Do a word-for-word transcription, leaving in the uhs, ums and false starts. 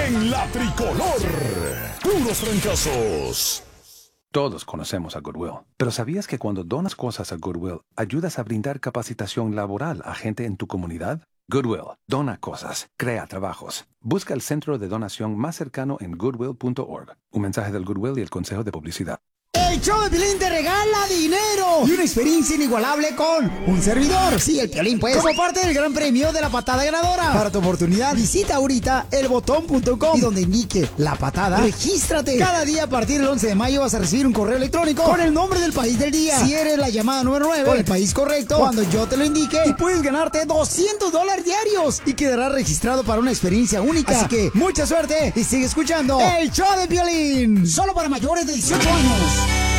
en la tricolor. Puros fracasos. Todos conocemos a Goodwill, pero ¿sabías que cuando donas cosas a Goodwill, ayudas a brindar capacitación laboral a gente en tu comunidad? Goodwill, dona cosas, crea trabajos. Busca el centro de donación más cercano en goodwill punto org. Un mensaje del Goodwill y el Consejo de Publicidad. El show de Piolín te regala dinero y una experiencia inigualable con un servidor. Sí, el Piolín, pues. Como parte del gran premio de la patada ganadora. Para tu oportunidad, visita ahorita el botón punto com y donde indique la patada, regístrate. Cada día a partir del once de mayo vas a recibir un correo electrónico con el nombre del país del día. Si eres la llamada número nueve con el país correcto, cuando yo te lo indique, y puedes ganarte doscientos dólares diarios y quedarás registrado para una experiencia única. Así que mucha suerte y sigue escuchando el show de Piolín. Solo para mayores de dieciocho años.